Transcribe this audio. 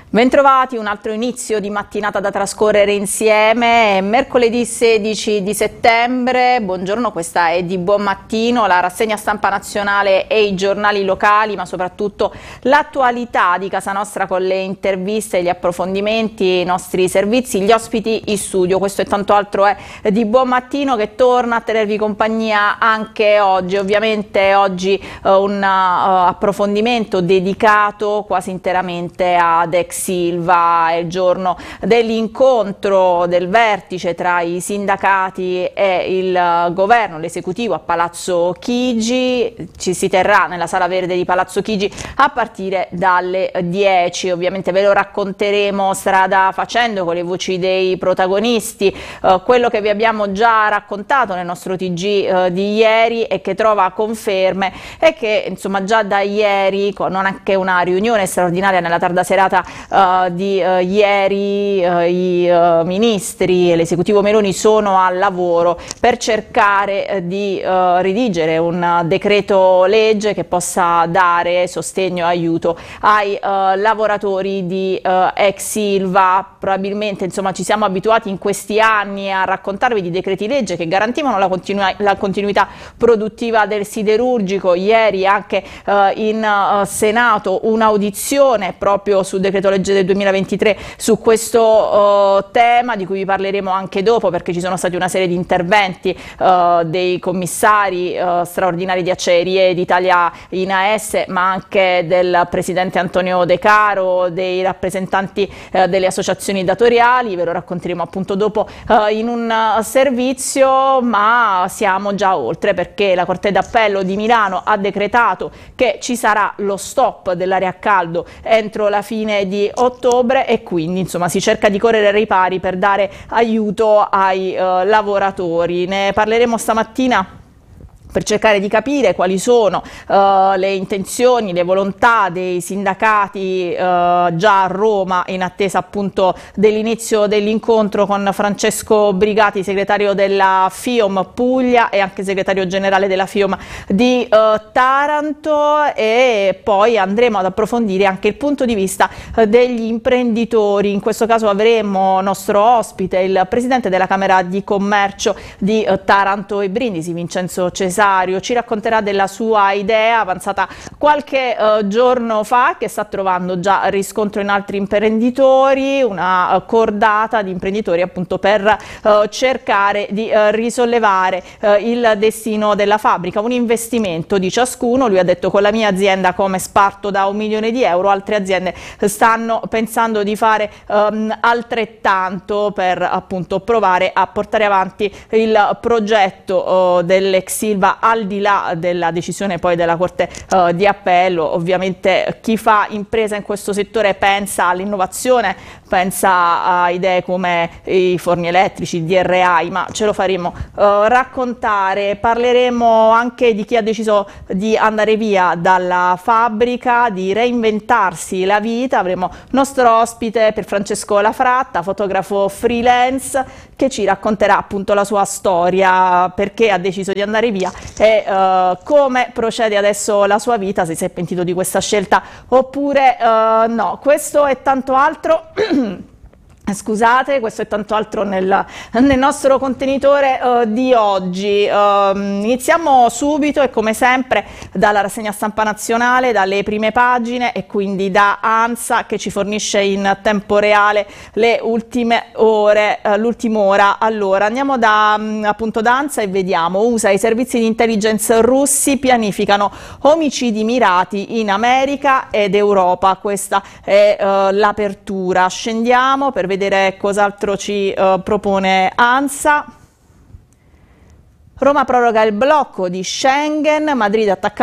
Bentrovati, un altro inizio di mattinata da trascorrere insieme. È mercoledì 16 di settembre, buongiorno, questa è Di Buon Mattino, la rassegna stampa nazionale e i giornali locali, ma soprattutto l'attualità di casa nostra con le interviste, gli approfondimenti, i nostri servizi, gli ospiti in studio. Questo e tanto altro è Di Buon Mattino, che torna a tenervi compagnia anche oggi. Ovviamente oggi un approfondimento dedicato quasi interamente ad ex Silva. È il giorno dell'incontro del vertice tra i sindacati e il governo, l'esecutivo a Palazzo Chigi. Ci si terrà nella Sala Verde di Palazzo Chigi a partire dalle 10. Ovviamente ve lo racconteremo strada facendo con le voci dei protagonisti, quello che vi abbiamo già raccontato nel nostro TG di ieri e che trova conferme, e che insomma già da ieri, con anche una riunione straordinaria nella tarda serata di ieri, i ministri e l'esecutivo Meloni sono al lavoro per cercare di redigere un decreto legge che possa dare sostegno e aiuto ai lavoratori di ex Silva. Probabilmente insomma ci siamo abituati in questi anni a raccontarvi di decreti legge che garantivano la continuità produttiva del siderurgico. Ieri anche in Senato un'audizione proprio sul decreto legge del 2023 su questo tema, di cui vi parleremo anche dopo, perché ci sono stati una serie di interventi dei commissari straordinari di Acciaierie d'Italia in AS, ma anche del presidente Antonio De Caro, dei rappresentanti delle associazioni datoriali. Ve lo racconteremo appunto dopo in un servizio, ma siamo già oltre, perché la Corte d'Appello di Milano ha decretato che ci sarà lo stop dell'aria a caldo entro la fine di ottobre, e quindi insomma si cerca di correre ai ripari per dare aiuto ai lavoratori. Ne parleremo stamattina per cercare di capire quali sono le intenzioni, le volontà dei sindacati già a Roma, in attesa appunto dell'inizio dell'incontro con Francesco Brigati, segretario della FIOM Puglia e anche segretario generale della FIOM di Taranto. E poi andremo ad approfondire anche il punto di vista degli imprenditori. In questo caso avremo nostro ospite il presidente della Camera di Commercio di Taranto e Brindisi, Vincenzo Cesario. Ci racconterà della sua idea avanzata qualche giorno fa, che sta trovando già riscontro in altri imprenditori, una cordata di imprenditori appunto per cercare di risollevare il destino della fabbrica. Un investimento di ciascuno. Lui ha detto: con la mia azienda come sparto da 1 milione di euro, altre aziende stanno pensando di fare altrettanto per appunto provare a portare avanti il progetto dell'ex Silva, al di là della decisione poi della Corte di Appello. Ovviamente chi fa impresa in questo settore pensa all'innovazione, pensa a idee come i forni elettrici, il DRI, ma ce lo faremo raccontare. Parleremo anche di chi ha deciso di andare via dalla fabbrica, di reinventarsi la vita. Avremo nostro ospite per Francesco Lafratta, fotografo freelance, che ci racconterà appunto la sua storia, perché ha deciso di andare via e come procede adesso la sua vita, se si è pentito di questa scelta oppure no. Questo e tanto altro Scusate, questo è tanto altro nel nostro contenitore di oggi. Iniziamo subito e come sempre dalla rassegna stampa nazionale, dalle prime pagine, e quindi da ANSA, che ci fornisce in tempo reale le ultime ore, l'ultima ora. Allora andiamo appunto da ANSA e vediamo: USA, i servizi di intelligence russi pianificano omicidi mirati in America ed Europa. Questa è l'apertura. Scendiamo per vedere cos'altro ci propone ANSA. Roma proroga il blocco di Schengen, Madrid attacca